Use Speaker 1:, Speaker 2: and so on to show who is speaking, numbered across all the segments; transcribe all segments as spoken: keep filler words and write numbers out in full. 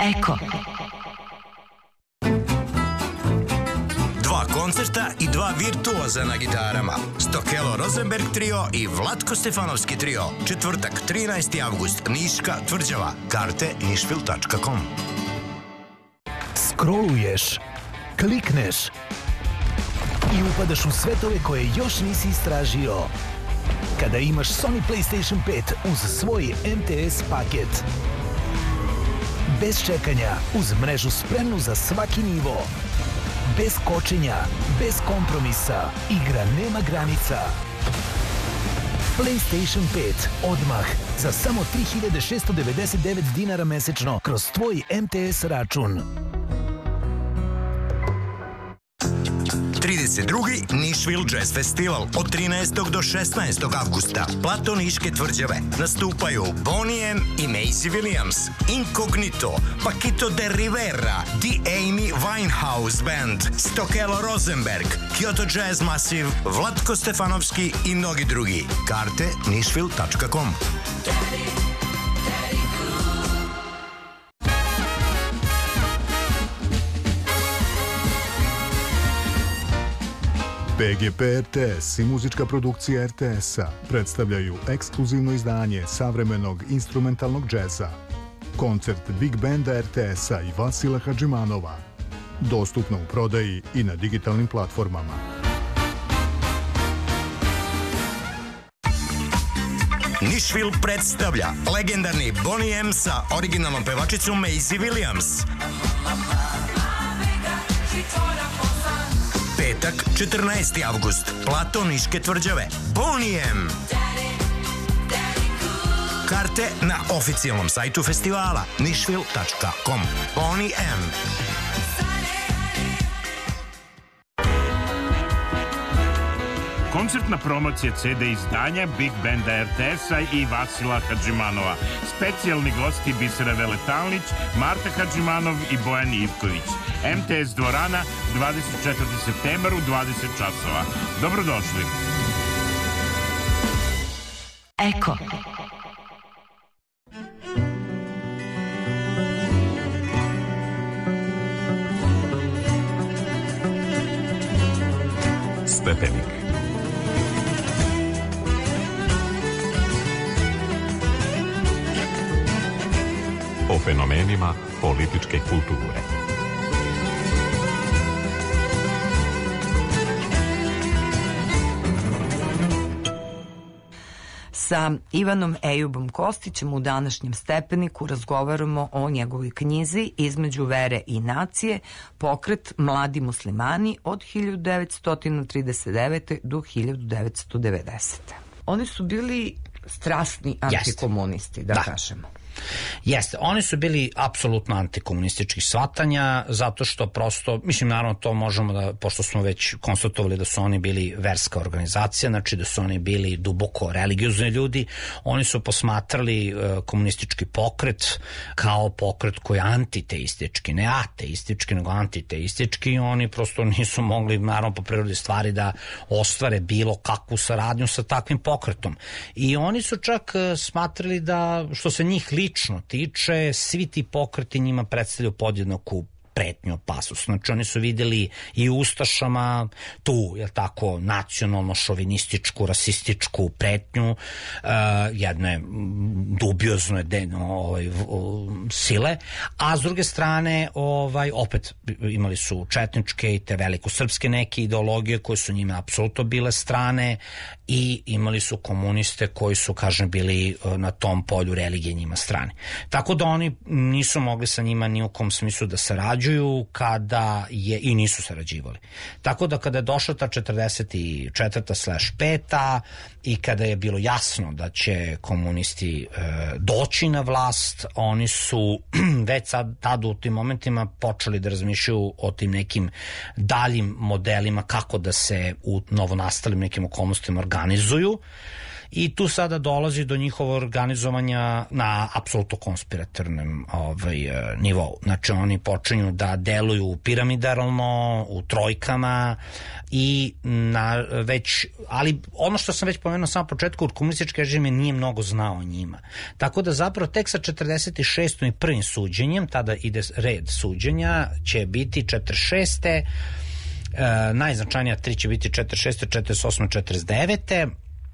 Speaker 1: Eko.
Speaker 2: Dva koncerta i dva virtuoza na gitarama. Stokelo Rosenberg trio i Vlatko Stefanovski trio. Četvrtak, trinaesti avgust, Niška tvrđava. Karte nišfil tačka com.
Speaker 3: Scrolluješ, klikneš i upadaš u svetove koje još nisi istražio. Kada imaš Sony PlayStation pet uz svoj M T S paket. Bez čekanja, uz mrežu spremnu za svaki nivo. Bez kočenja, bez kompromisa, igra nema granica. PlayStation pet odmah za samo tri hiljade šesto devedeset devet dinara mesečno kroz tvoj M T S račun.
Speaker 2: trideset drugi Nišvil Jazz Festival od trinaestog do šesnaestog avgusta. Plato Niške tvrđave. Nastupaju Bonnie M i Maisie Williams, Incognito, Paquito de Rivera, The Amy Winehouse Band, Stokelo Rosenberg, Kyoto Jazz Massive, Vlatko Stefanovski i mnogi drugi. Karte nišfil tačka com.
Speaker 4: P G P R T S i muzička produkcija R T S-a predstavljaju ekskluzivno izdanje savremenog instrumentalnog džeza. Koncert Big Banda R T S-a i Vasila Hadžimanova. Dostupno u prodaji i na digitalnim platformama.
Speaker 2: Nišvil predstavlja legendarni Bonnie M sa originalnom pevačicom Maisie Williams. Petak, četrnaesti avgust, Plato Niške tvrđave. Bonnie M. Karte na oficijalnom sajtu festivala nišfil tačka com. Bonnie M.
Speaker 5: Koncertna promocija C D izdanja Big Banda R T S-a i Vasila Hadžimanova. Specijalni gosti Bisera Veletalnić, Marta Hadžimanov i Bojan Ivković. M T S dvorana, dvadeset četvrti septembar u dvadeset časova. Dobrodošli.
Speaker 1: Eko.
Speaker 6: Stepenik. O fenomenima političke kulture.
Speaker 7: Sa Ivanom Ejubom Kostićem u današnjem Stepeniku razgovaramo o njegovoj knjizi Između vere i nacije, pokret Mladi muslimani od hiljadu devetsto trideset devete do hiljadu devetsto devedesete. Oni su bili strasni antikomunisti, da, da kažemo.
Speaker 8: Jeste, oni su bili apsolutno antikomunističkih shvatanja, zato što prosto, mislim, naravno to možemo da, pošto smo već konstatovali da su oni bili verska organizacija, znači da su oni bili duboko religiozni ljudi, oni su posmatrali uh, komunistički pokret kao pokret koji je antiteistički, ne ateistički, nego antiteistički, i oni prosto nisu mogli, naravno po prirodi stvari, da ostvare bilo kakvu saradnju sa takvim pokretom. I oni su čak uh, smatrali da, što se njih lično tiče, svi ti pokreti njima predstavljaju podjednaku pretnju, opasnost. Znači oni su videli i ustašama tu, jel tako, nacionalno šovinističku, rasističku pretnju uh, jedne dubiozne de, ovaj, sile, a s druge strane ovaj, opet imali su četničke i te velikosrpske neke ideologije koje su njima apsolutno bile strane, i imali su komuniste koji su, kažem, bili na tom polju religije njima strane. Tako da oni nisu mogli sa njima ni u kom smislu da sarađuju, kada je, i nisu sarađivali. Tako da kada je došla ta četrdeset četvrta peta i kada je bilo jasno da će komunisti e, doći na vlast, oni su već sad tada u tim momentima počeli da razmišljaju o tim nekim daljim modelima kako da se u novonastalim nekim okolnostima organizuju. i tu sada dolazi do njihovog organizovanja na apsolutno konspiratornom ovaj, nivou. Znači oni počinju da deluju piramidarno, u trojkama i na već, ali ono što sam već pomenuo na samom početku, komunistički režim nije mnogo znao o njima. Tako da zapravo tek sa četrdeset šestom i prvim suđenjem, tada ide red suđenja, će biti četrdeset šeste. E, najznačajnija tri će biti četrdeset šeste, četrdeset osme, četrdeset devete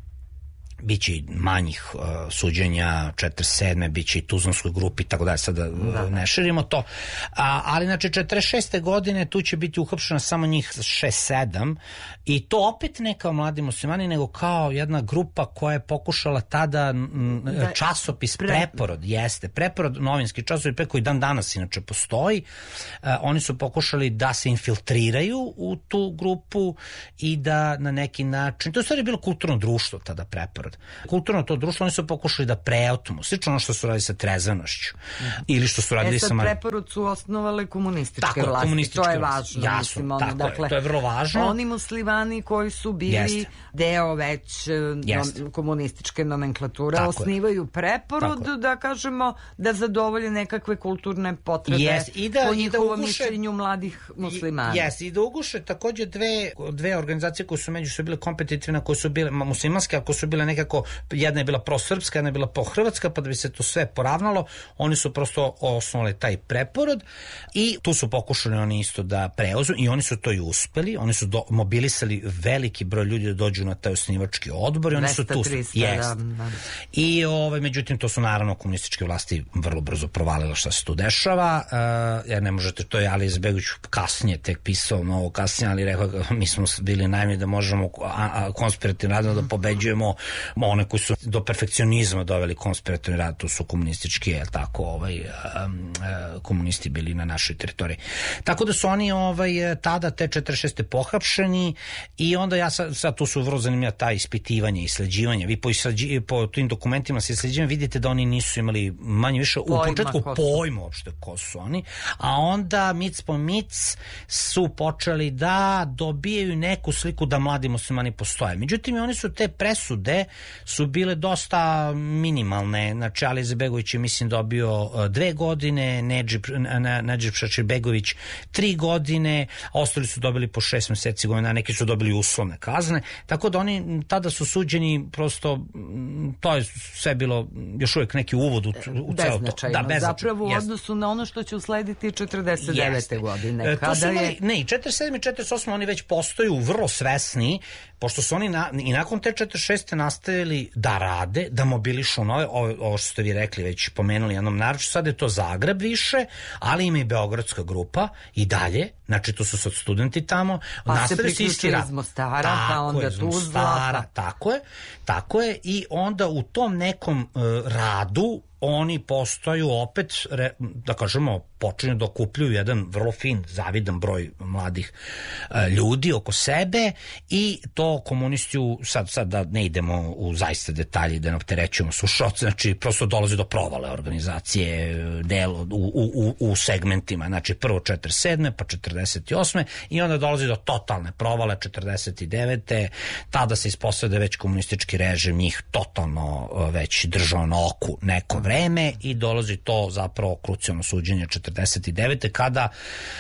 Speaker 8: biće i manjih uh, suđenja, četrdeset sedme biće i Tuzlanskoj grupi, tako da sada uh, ne širimo to. A, ali znači četrdeset šeste godine tu će biti uhapšena samo njih šest sedam i to opet ne kao mladi muslimani, nego kao jedna grupa koja je pokušala tada m, da, časopis pre... Preporod, jeste, Preporod, novinski časopis koji dan danas inače postoji. Uh, oni su pokušali da se infiltriraju u tu grupu i da na neki način, to je stvari bilo kulturno društvo tada Preporod. Kulturno to društvo, oni su pokušali da preotmu, slično ono što su radili sa trezvenošću. Mm-hmm. Ili što su radili e, sad sa...
Speaker 7: Preporod su osnovale komunističke
Speaker 8: tako,
Speaker 7: vlasti,
Speaker 8: komunističke
Speaker 7: to je
Speaker 8: vlasti.
Speaker 7: važno.
Speaker 8: Jasno,
Speaker 7: mislim, ono,
Speaker 8: tako
Speaker 7: dakle,
Speaker 8: je, to je vrlo važno.
Speaker 7: Oni muslimani koji su bili Jeste. deo već no, komunističke nomenklature, tako osnivaju je. Preporod, da kažemo, da zadovolje nekakve kulturne potrebe
Speaker 8: yes. I da,
Speaker 7: po
Speaker 8: i
Speaker 7: njihovom
Speaker 8: da uguše,
Speaker 7: mišljenju mladih muslimana.
Speaker 8: Jes, i da uguše takođe dve, dve organizacije koje su među su bile kompetitivne, koje su bile muslimanske, a koje su bile nekako, jedna je bila prosrpska, jedna je bila prohrvatska, pa da bi se to sve poravnalo, oni su prosto osnovali taj Preporod i tu su pokušali oni isto da preuzmu i oni su to i uspeli, oni su do, mobilisali veliki broj ljudi da dođu na taj osnivački odbor i oni su tu. Jest. Da. I ovaj, međutim, to su naravno komunističke vlasti vrlo brzo provalile šta se tu dešava, uh, jer ne možete, to je Ali Izetbegović kasnije tek pisao, mnogo kasnije, ali rekao, mi smo bili najmi da možemo konspirativno radno da pobeđujemo one koji su do perfekcionizma doveli konspirativni rad, to su komunistički, je tako, ovaj, um, komunisti bili na našoj teritoriji. Tako da su oni ovaj, tada te četrdeset šeste pohapšeni i onda ja sad, sad tu su vrlo zanimljiva ta ispitivanja i sleđivanja. Vi po, isleđi, po tim dokumentima se sleđivanja vidite da oni nisu imali manje više u pojma, početku pojma uopšte ko su oni, a onda mic po mic su počeli da dobijaju neku sliku da mladi muslimani postoje. Međutim, oni su te presude su bile dosta minimalne. Znači, Ali Izetbegović je, mislim, dobio dve godine, Nedžib, Nedžib Šačirbegović tri godine, a ostali su dobili po šest meseci godina, neki su dobili uslovne kazne, tako da oni tada su suđeni, prosto to je sve bilo još uvijek neki uvod u, u celo to. Da, beznačajno. Zapravo u odnosu na ono što će uslediti četrdeset devete godine. Kada su imali, je... Ne, i četrdeset sedme i četrdeset osme oni već postaju vrlo svesni, pošto su oni na, i nakon te četrdeset šeste nastavili da rade, da mobilišu nove, ovo, ovo što ste vi rekli, već pomenuli jednom naročito, sad je to Zagreb više, ali ima i Beogradska grupa i dalje, znači to su sad studenti tamo,
Speaker 7: pa nastavili se isti rad. Mostara, pa onda Tuzla. Pa...
Speaker 8: Tako je, tako je i onda u tom nekom uh, radu oni postaju opet, da kažemo, počinju da okupljuju jedan vrlo fin, zavidan broj mladih e, ljudi oko sebe i to komunisti, sad, sad da ne idemo u zaista detalje, da ne opterećujemo slušalce, znači prosto dolazi do provale organizacije delo, u, u, u segmentima, znači prvo četrdeset sedme pa četrdeset osme i onda dolazi do totalne provale četrdeset devete tada se ispostavlja da je već komunistički režim njih totalno već držao na oku neko vreme i dolazi to zapravo krucijalno suđenje četrdeset devete kada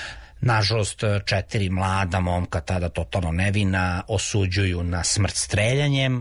Speaker 8: nažalost četiri mlada momka tada totalno nevina osuđuju na smrt streljanjem,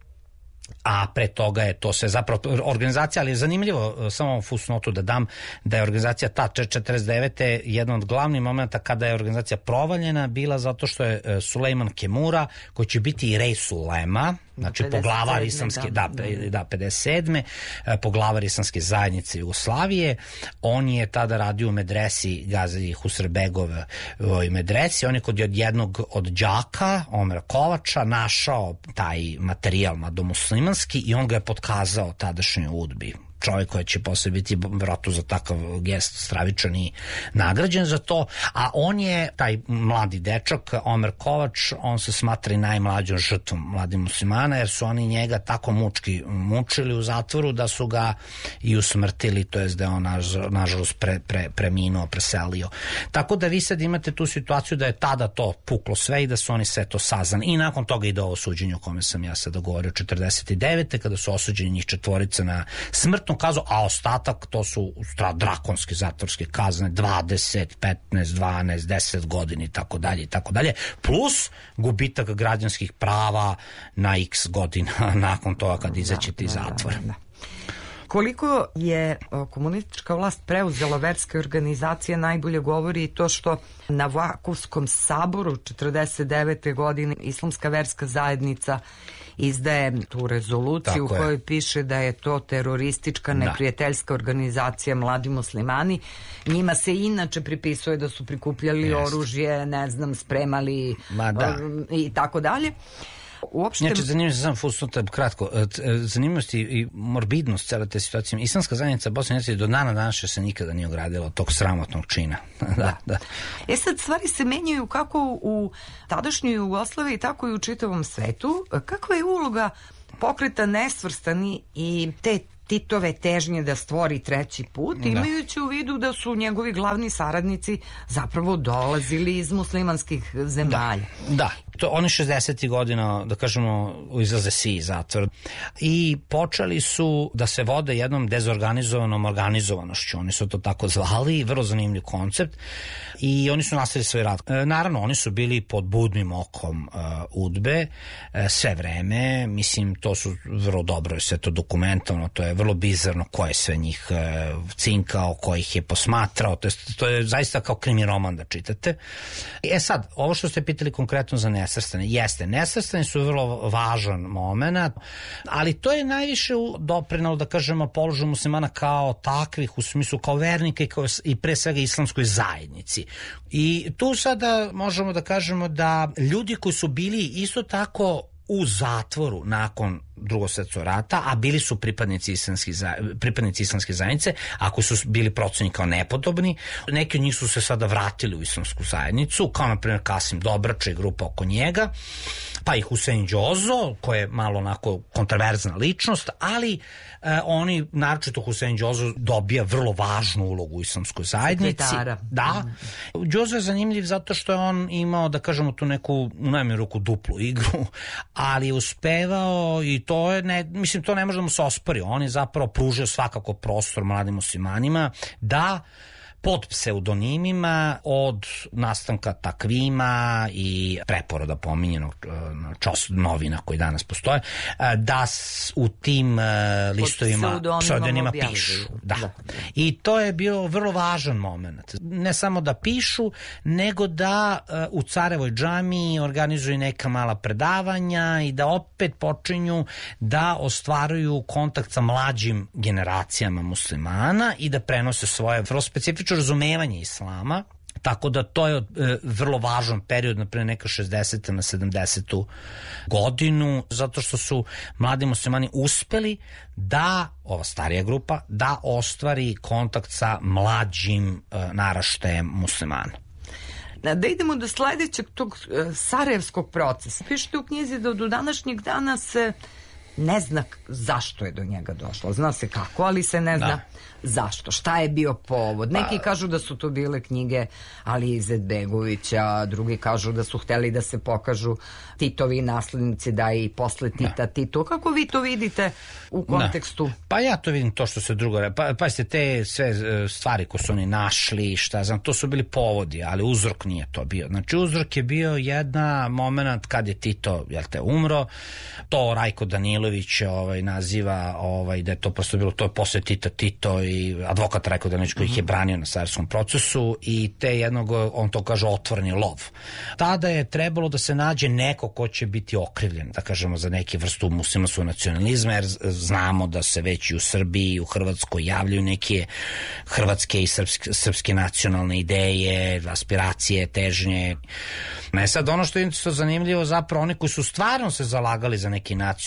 Speaker 8: a pre toga je to sve zapravo organizacija, ali je zanimljivo samo fusnotu da dam da je organizacija ta četrdeset devete jedan od glavnih momenta kada je organizacija provaljena bila zato što je Sulejman Kemura koji će biti i Rej Sulema, znači poglavar islamske, da, da, pedeset sedme poglavar islamske zajednice Jugoslavije, on je tada radio u medresi Gazi Husrebegove i medresi, on je kod jednog od đaka Omera Kovača našao taj materijal madomuslimanski i on ga je potkazao tadašnjoj udbi čovjek koji će posle biti vjerojatno za takav gest stravičan i nagrađen za to, a on je taj mladi dečak, Omer Kovač, on se smatra i najmlađom žrtvom mladih muslimana, jer su oni njega tako mučki mučili u zatvoru da su ga i usmrtili, to jest da je on nažalost pre, pre, preminuo, preselio. Tako da vi sad imate tu situaciju da je tada to puklo sve i da su oni sve to saznali. I nakon toga ide ovo suđenje o kome sam ja sada govorio četrdeset devete kada su osuđeni njih četvorica na smrtnu kaznu, a ostatak to su drakonske zatvorske kazne, dvadeset, petnaest, dvanaest, deset godina i tako dalje i tako dalje, plus gubitak građanskih prava na x godina nakon toga kad izaćete iz zatvora.
Speaker 7: Da, da, da. Koliko je komunistička vlast preuzela verske organizacije najbolje govori i to što na Vakufskom saboru četrdeset devete godine Islamska verska zajednica izdaje tu rezoluciju u kojoj piše da je to teroristička neprijateljska organizacija Mladi muslimani. Njima se inače pripisuje da su prikupljali Jest. oružje, ne znam, spremali da. i tako dalje. Uopšte...
Speaker 8: Znači, zanimljivo se sam fusnuta kratko, zanimljivost i morbidnost cele te situacije. Islamska zajednica Bosne i Hercegovine do dana današnjeg se nikada nije ogradila od tog sramotnog čina. da, da.
Speaker 7: E sad, stvari se menjaju kako u tadašnjoj Jugoslaviji, tako i u čitavom svetu. Kakva je uloga pokreta Nesvrstani i te Titove težnje da stvori treći put, da. imajući u vidu da su njegovi glavni saradnici zapravo dolazili iz muslimanskih zemalja.
Speaker 8: Da, da. To, oni šezdesetih godina, da kažemo, izlaze svi iz zatvora i počeli su da se vode jednom dezorganizovanom organizovanošću. Oni su to tako zvali, vrlo zanimljiv koncept i oni su nastavili svoj rad. E, naravno, oni su bili pod budnim okom uh, udbe uh, sve vreme, mislim, to su vrlo dobro, sve to dokumentovano, to je vrlo bizarno ko je sve njih uh, cinkao, ko ih je posmatrao, to je, to je zaista kao krimi roman da čitate. E sad, ovo što ste pitali konkretno za nesvrstane, jeste, nesvrstani su vrlo važan moment, ali to je najviše doprinalo, da kažemo, položaju muslimana kao takvih, u smislu kao vernika i, kao, i pre svega islamskoj zajednici. I tu sada možemo da kažemo da ljudi koji su bili isto tako u zatvoru nakon Drugog svjetskog rata, a bili su pripadnici islamske pripadnici islamske zajednice, ako su bili procenjeni kao nepodobni, neki od njih su se sada vratili u islamsku zajednicu, kao na primjer Kasim Dobrača i grupa oko njega, pa i Husein Đozo, koji je malo onako kontroverzna ličnost, ali e, oni, naročito Husein Đozo, dobija vrlo važnu ulogu u islamskoj zajednici.
Speaker 7: Sekretara.
Speaker 8: Da. Đozo je zanimljiv zato što je on imao, da kažemo, tu neku, u najmanju ruku, duplu igru, ali je uspevao i to je, ne, mislim, to ne može da mu se ospori. On je zapravo pružio svakako prostor mladim muslimanima da pod pseudonimima od nastanka takvima i preporoda pominjenog čas novina koji danas postoje, da u tim listovima pseudonima pišu. Da. Da. I to je bio vrlo važan moment. Ne samo da pišu, nego da u Carevoj džamiji organizuju neka mala predavanja i da opet počinju da ostvaruju kontakt sa mlađim generacijama muslimana i da prenose svoje vrlo specifično razumevanje islama, tako da to je e, vrlo važan period, naprimjer neka šezdeseta na sedamdesetu godinu, zato što su mladi muslimani uspeli da, ova starija grupa, da ostvari kontakt sa mlađim e, naraštajem muslimana.
Speaker 7: Da idemo do sledećeg tog e, sarajevskog procesa. Pišete u knjizi da do današnjeg dana se ne zna zašto je do njega došlo. Zna se kako, ali se ne zna da. zašto. Šta je bio povod? Neki kažu da su to bile knjige Ali Izetbegovića, drugi kažu da su hteli da se pokažu Titovi naslednici, da i posle Tita da. Tito. Kako vi to vidite u kontekstu?
Speaker 8: Da. Pa ja to vidim to što se drugo... Pa, pa ste te sve stvari koje su oni našli, šta znam, to su bili povodi, ali uzrok nije to bio. Znači uzrok je bio jedna moment kad je Tito, jel te, umro, to Rajko Danilo ovaj naziva ovaj da je to prosto bilo, to je posle Tita Tito i advokat Rajko Danilić koji ih je branio na Sarajevskom procesu i te jednog, on to kaže, otvoreni lov. Tada je trebalo da se nađe neko ko će biti okrivljen, da kažemo, za neki vrstu muslimanskog nacionalizma, jer znamo da se već i u Srbiji i u Hrvatskoj javljaju neke hrvatske i srpske, srpske nacionalne ideje, aspiracije, težnje. Ne sad, ono što je zanimljivo, zapravo oni koji su stvarno se zalagali za neki nacionalni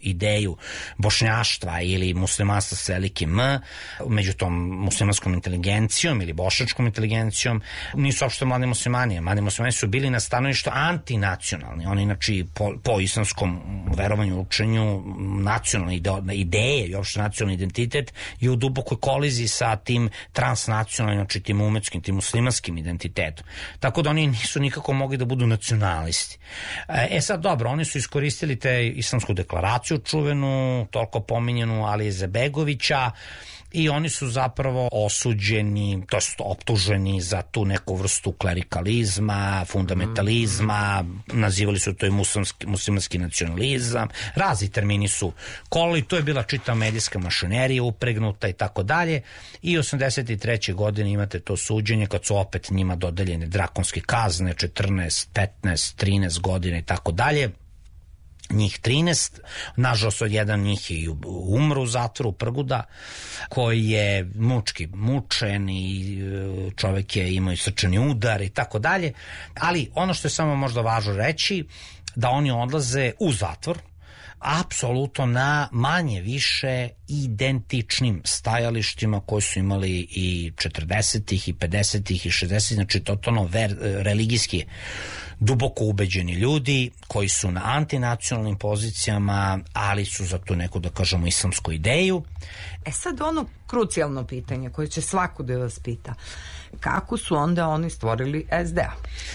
Speaker 8: ideju bošnjaštva ili muslimanstva s velikim M među tom muslimanskom inteligencijom ili bošnjačkom inteligencijom nisu uopšte mladi muslimani. Mladi muslimani su bili na stanovištu antinacionalni. Oni, znači, po, po islamskom verovanju, učenju, nacionalne ideje i uopšte nacionalni identitet je u dubokoj koliziji sa tim transnacionalnim, znači tim umetskim, tim muslimanskim identitetom. Tako da oni nisu nikako mogli da budu nacionalisti. E sad, dobro, oni su iskoristili te islamsku deklaraciju čuvenu, toliko pominjenu Alije Izetbegovića, i oni su zapravo osuđeni, to jest optuženi za tu neku vrstu klerikalizma, fundamentalizma, nazivali su to i muslimski, muslimanski nacionalizam, razni termini su kolili, to je bila čita medijska mašinerija upregnuta i tako dalje, i osamdeset treće godine imate to suđenje kad su opet njima dodeljene drakonske kazne, četrnaest, petnaest, trinaest godina i tako dalje. Njih trinaest, nažalost od jedan njih je umro u zatvoru Prguda, koji je mučki mučen i čovek je imao i srčani udar i tako dalje, ali ono što je samo možda važno reći, da oni odlaze u zatvor apsolutno na manje više identičnim stajalištima koje su imali i četrdesetih i pedesetih i šezdesetih, znači totalno ver, religijski duboko ubeđeni ljudi koji su na antinacionalnim pozicijama, ali su za tu neku, da kažemo, islamsku ideju.
Speaker 7: E sad ono krucijalno pitanje koje će svako da vas pita, kako su onda oni stvorili es de a?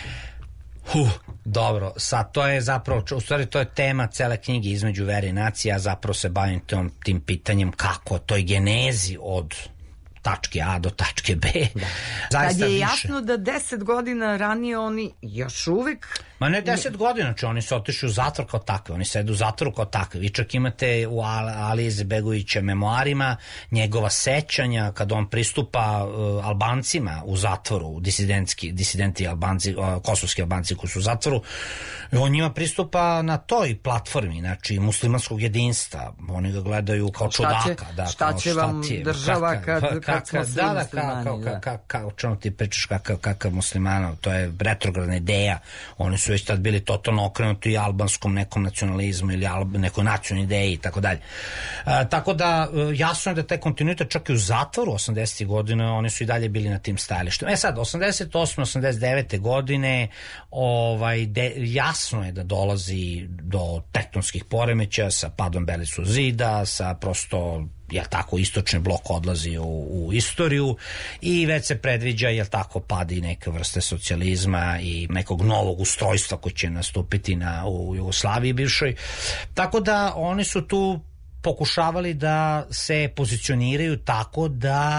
Speaker 8: Huh, dobro, sad to je zapravo, u stvari to je tema cele knjige Između vere i nacije, ja zapravo se bavim tom, tim pitanjem kako, toj genezi od tačke A do tačke B. Da.
Speaker 7: Zaista kad je više. Jasno da deset godina ranije oni još uvek...
Speaker 8: Ma ne deset godina, znači oni su otišli u zatvor kao takve, oni sedu u zatvoru kao takve. Vi čak imate u Alije Izetbegovića memoarima njegova sećanja kad on pristupa uh, Albancima u zatvoru, disidentski, disidenti Albanci, uh, kosovski Albanci koji su u zatvoru, on njima pristupa na toj platformi, znači muslimanskog jedinstva. Oni ga gledaju kao
Speaker 7: šta
Speaker 8: čudaka.
Speaker 7: Će,
Speaker 8: da,
Speaker 7: šta
Speaker 8: kao,
Speaker 7: će vam
Speaker 8: šta
Speaker 7: država kad, kad, kad smo svi
Speaker 8: da, da,
Speaker 7: muslimani?
Speaker 8: kao,
Speaker 7: da,
Speaker 8: kao, kao, čemu ti pričaš kakav, kakav muslimanov, to je retrogradna ideja. Oni su već tad bili totalno okrenuti i albanskom nekom nacionalizmu ili alb, nekoj nacionalnoj ideji i tako dalje. Tako da jasno je da taj kontinuitet čak i u zatvoru osamdesetih godina oni su i dalje bili na tim stajalištima. E sad, osamdeset osme osamdeset devete godine ovaj, de, jasno je da dolazi do tektonskih poremećaja sa padom Berlinskog zida, sa prosto jel tako, istočni blok odlazi u, u istoriju i već se predviđa, jel tako, pad i neke vrste socijalizma i nekog novog ustrojstva koji će nastupiti na, u Jugoslaviji bivšoj. Tako da oni su tu pokušavali da se pozicioniraju tako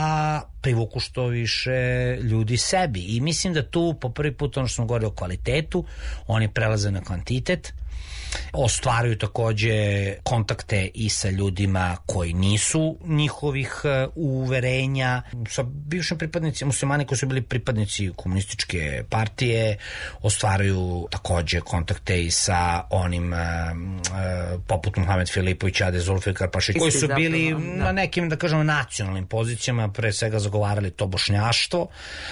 Speaker 8: da privuku što više ljudi sebi. I mislim da tu po prvi put, ono što smo govorili o kvalitetu, oni prelaze na kvantitet, ostvaruju takođe kontakte i sa ljudima koji nisu njihovih uverenja, sa bivšim pripadnicima, muslimani koji su bili pripadnici komunističke partije, ostvaruju takođe kontakte i sa onim uh, uh, poput Muhamed Filipovića, Ade Zulfikar Pašić, koji su bili zapravo, da. na nekim, da kažemo, nacionalnim pozicijama, pre svega zagovarali to bošnjaštvo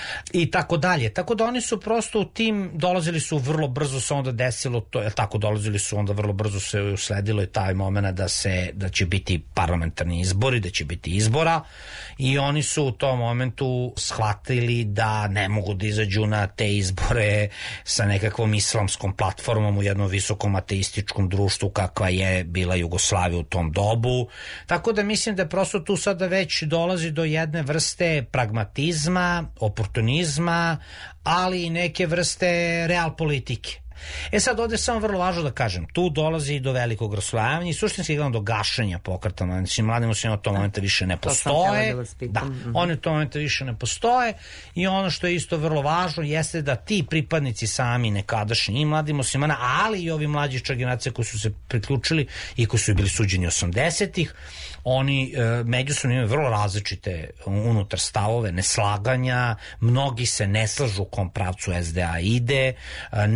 Speaker 8: i tako dalje. Tako da oni su prosto u tim, dolazili su vrlo brzo, se onda desilo to, je tako, dolazili su onda vrlo brzo se usledilo i taj moment da se da će biti parlamentarni izbori, da će biti izbora i oni su u tom momentu shvatili da ne mogu da izađu na te izbore sa nekakvom islamskom platformom u jednom visokom ateističkom društvu kakva je bila Jugoslavija u tom dobu. Tako da mislim da prosto tu sada već dolazi do jedne vrste pragmatizma, oportunizma, ali i neke vrste real politike. E sad, ovde je samo vrlo važno da kažem, tu dolazi i do velikog raslojavanja i suštinski gledam do gašenja pokreta, znači mladim muslimima od tog momenta više ne postoje, da, oni u tom momenta više ne postoje i ono što je isto vrlo važno jeste da ti pripadnici sami nekadašnji i mladi muslimana, ali i ovi mlađi generacije koji su se priključili i koji su bili suđeni osamdesetih, oni e, međusobno imaju vrlo različite unutar stavove, neslaganja, mnogi se ne slažu u kom pravcu es de a ide, e, ne slažu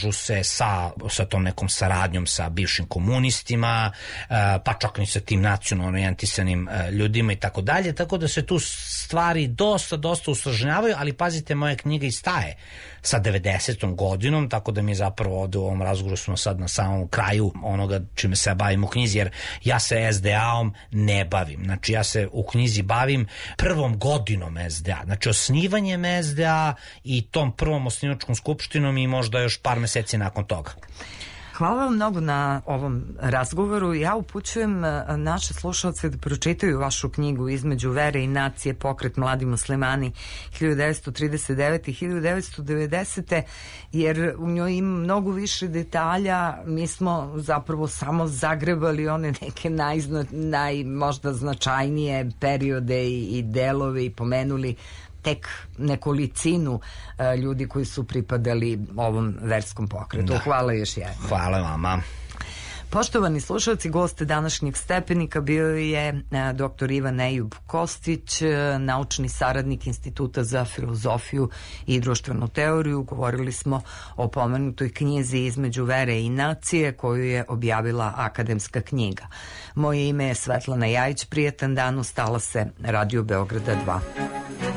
Speaker 8: slažu se sa, sa tom nekom saradnjom sa bivšim komunistima, pa čak ni sa tim nacionalno orijentisanim ljudima i tako dalje, tako da se tu stvari dosta, dosta usložnjavaju, ali pazite, moja knjiga i staje sa devedesetom godinom, tako da mi zapravo ovde u ovom razgovoru smo sad na samom kraju onoga čime se bavim u knjizi, jer ja se es de a-om ne bavim. Znači ja se u knjizi bavim prvom godinom es de a, znači osnivanjem es de a i tom prvom osnivačkom skupštinom i možda još par meseci nakon toga.
Speaker 7: Hvala vam mnogo na ovom razgovoru. Ja upućujem naše slušalce da pročitaju vašu knjigu Između vere i nacije, pokret mladi muslimani hiljadu devetsto trideset devete. i hiljadu devetsto devedesete. jer u njoj ima mnogo više detalja. Mi smo zapravo samo zagrebali one neke najzna, naj, možda značajnije periode i, i delove i pomenuli tek nekolicinu uh, ljudi koji su pripadali ovom verskom pokretu. Da. Hvala još jednom.
Speaker 8: Hvala vama.
Speaker 7: Poštovani slušalci, goste današnjeg Stepenika bio je doktor Ivan Ejub Kostić, naučni saradnik Instituta za filozofiju i društvenu teoriju. Govorili smo o pomenutoj knjizi Između vere i nacije koju je objavila Akademska knjiga. Moje ime je Svetlana Jajić, prijatan dan, ostala se Radio Beograda dva.